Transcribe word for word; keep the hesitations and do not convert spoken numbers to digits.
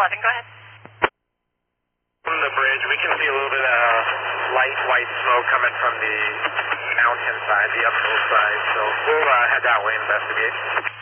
eleven, go ahead. From the bridge, we can see a little bit of light white smoke coming from the mountain side, the uphill side, so we'll uh, head that way and investigate.